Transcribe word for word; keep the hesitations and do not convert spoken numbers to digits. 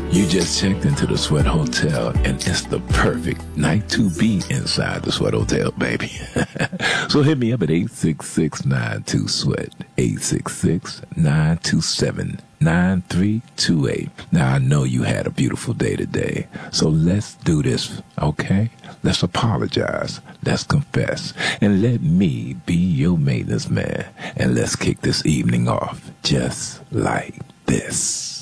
You just checked into the Sweat Hotel, and it's the perfect night to be inside the Sweat Hotel, baby. So hit me up at eight six six, nine two, sweat, eight six six, nine two seven, nine three two eight. Now, I know you had a beautiful day today, so let's do this, okay? Let's apologize, let's confess, and let me be your maintenance man, and let's kick this evening off just like this.